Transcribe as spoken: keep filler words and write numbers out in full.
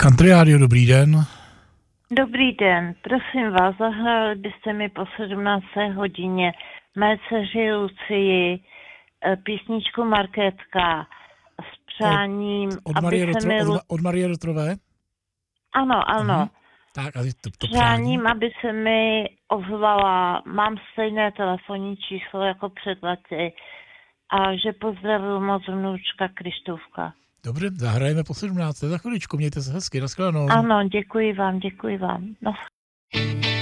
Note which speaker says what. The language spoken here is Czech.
Speaker 1: Country Radio, dobrý den.
Speaker 2: Dobrý den, prosím vás, zahrali byste mi po sedmnácté hodině mé dceři Lucii písničku Markétka s přáním,
Speaker 1: od, od
Speaker 2: aby
Speaker 1: Marie
Speaker 2: se
Speaker 1: Rotro,
Speaker 2: mi...
Speaker 1: od, od Marie Rotrové?
Speaker 2: Ano, ano.
Speaker 1: Mhm. Tak, a to, to
Speaker 2: Přáním,
Speaker 1: přání?
Speaker 2: aby se mi ozvala, mám stejné telefonní číslo jako před lety a že pozdravuju moc vnoučka Krištůvka.
Speaker 1: Dobře, zahrajeme po sedmnácté za chviličku, mějte se hezky, nashledanou.
Speaker 2: Ano, děkuji vám, děkuji vám.